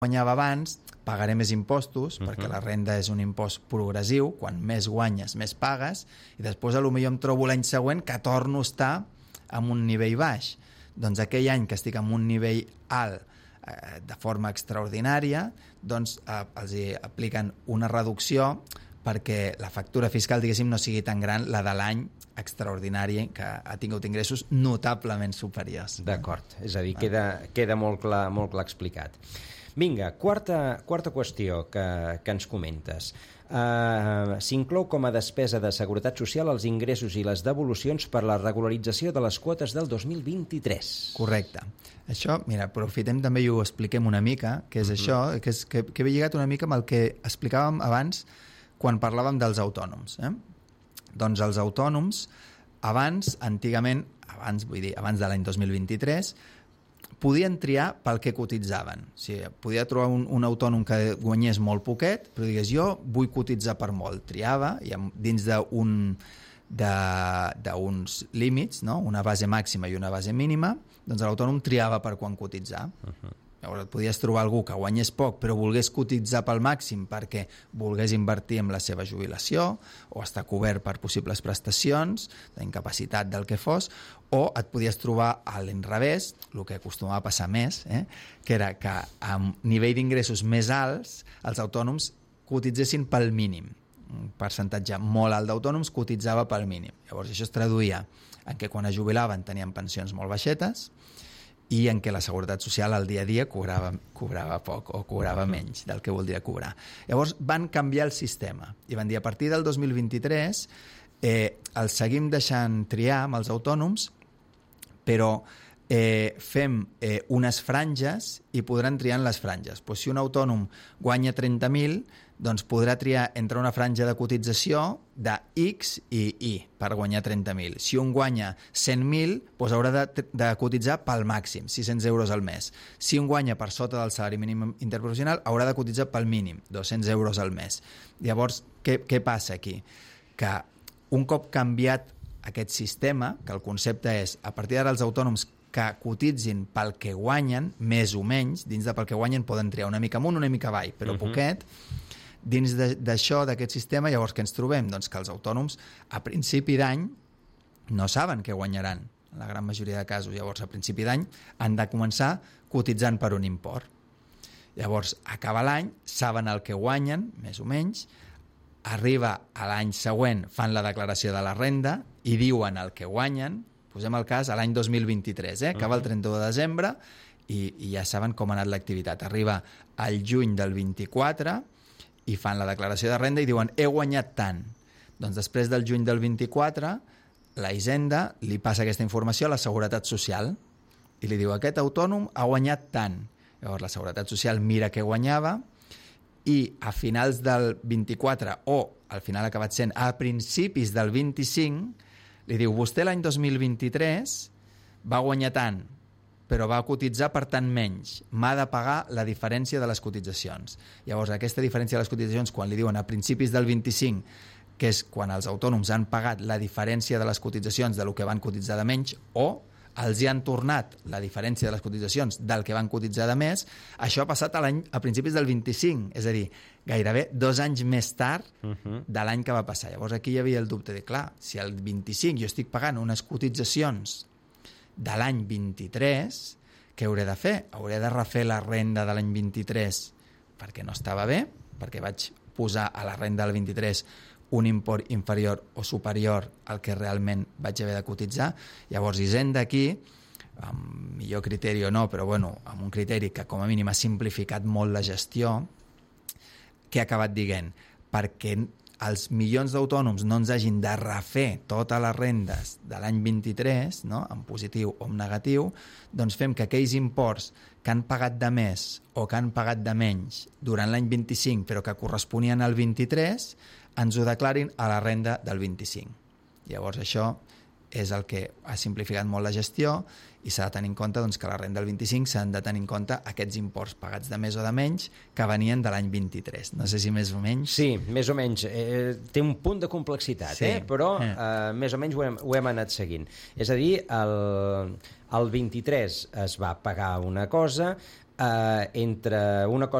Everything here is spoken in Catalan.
guanyava abans, pagaré més impostos, perquè la renda és un impost progressiu, quan més guanyes, més pagues, i després potser em trobo l'any següent que torno a estar en un nivell baix. Doncs aquell any que estic en un nivell alt de forma extraordinària, doncs els apliquen una reducció perquè la factura fiscal, diguéssim, no sigui tan gran la de l'any extraordinari que ha tingut ingressos notablement superiors. D'acord, és a dir, queda molt clar explicat. Vinga, quarta qüestió que ens comentes. S'inclou com a despesa de Seguretat Social els ingressos i les devolucions per la regularització de les quotes del 2023. Correcte. Això, mira, aprofitem també i ho expliquem una mica, que és això, que ve lligat una mica amb el que explicàvem abans quan parlàvem dels autònoms. Doncs els autònoms, antigament, abans de l'any 2023, podien triar pel que cotitzaven. O sigui, podia trobar un autònom que guanyés molt poquet, però digués, jo vull cotitzar per molt. Triava, i dins d'uns límits, no? Una base màxima i una base mínima, doncs l'autònom triava per quan cotitzar. Llavors et podies trobar algú que guanyés poc però volgués cotitzar pel màxim perquè volgués invertir en la seva jubilació o estar cobert per possibles prestacions d'incapacitat del que fos, o et podies trobar a l'inrevés, el que acostumava a passar més, que era que amb nivell d'ingressos més alts els autònoms cotitzessin pel mínim. Un percentatge molt alt d'autònoms cotitzava pel mínim. Llavors això es traduïa en que quan es jubilaven tenien pensions molt baixetes i en què la Seguretat Social al dia a dia cobrava poc o cobrava menys del que voldria cobrar. Llavors van canviar el sistema i van dir a partir del 2023 els seguim deixant triar amb els autònoms, però fem unes franges i podran triar en les franges. Pues si un autònom guanya 30.000, doncs podrà triar entre una franja de cotització de X i Y per guanyar 30.000. Si un guanya 100.000, doncs haurà de cotitzar pel màxim, 600 euros al mes. Si un guanya per sota del salari mínim interprofessional, haurà de cotitzar pel mínim, 200 euros al mes. Llavors, què passa aquí? Que un cop canviat aquest sistema, que el concepte és, a partir d'ara els autònoms que cotitzin pel que guanyen, més o menys, dins de pel que guanyen poden triar una mica amunt, una mica avall, però poquet, dins d'això, d'aquest sistema, llavors què ens trobem? Doncs que els autònoms a principi d'any no saben què guanyaran, en la gran majoria de casos. Llavors a principi d'any han de començar cotitzant per un import. Llavors acaba l'any, saben el que guanyen, més o menys, arriba a l'any següent, fan la declaració de la renda i diuen el que guanyen. Posem el cas a l'any 2023, acaba el 31 de desembre i ja saben com ha anat l'activitat. Arriba al juny del 24 i fan la declaració de renda i diuen he guanyat tant. Doncs després del juny del 24 la Hisenda li passa aquesta informació a la Seguretat Social i li diu aquest autònom ha guanyat tant. Llavors la Seguretat Social mira què guanyava i a finals del 24 o al final ha acabat sent a principis del 25 li diu, vostè l'any 2023 va guanyar tant, però va cotitzar per tant menys. M'ha de pagar la diferència de les cotitzacions. Llavors, aquesta diferència de les cotitzacions, quan li diuen a principis del 25, que és quan els autònoms han pagat la diferència de les cotitzacions de lo que van cotitzar de menys, o els hi han tornat la diferència de les cotitzacions del que van cotitzar de més, això ha passat a principis del 25, és a dir, gairebé 2 anys més tard de l'any que va passar. Llavors aquí hi havia el dubte de, clar, si al 25 jo estic pagant unes cotitzacions de l'any 23, què hauré de fer? Hauré de refer la renda de l'any 23 perquè no estava bé, perquè vaig posar a la renda del 23 un import inferior o superior al que realment vaig haver de cotitzar. Llavors Hisenda aquí, amb millor criteri o no, però bueno, amb un criteri que com a mínim ha simplificat molt la gestió, que ha acabat dient, perquè els milions d'autònoms no ens hagin de refer totes les rendes de l'any 23, no? En positiu o en negatiu, doncs fem que aquells imports que han pagat de més o que han pagat de menys durant l'any 25 però que corresponien al 23 ens ho declarin a la renda del 25. Llavors això és el que ha simplificat molt la gestió i s'ha de tenir en compte doncs, que a la renda del 25 s'han de tenir en compte aquests imports pagats de més o de menys que venien de l'any 23. No sé si més o menys... Sí, més o menys. Té un punt de complexitat, sí. Però més o menys ho hem anat seguint. És a dir, el 23 es va pagar una cosa, entre una cosa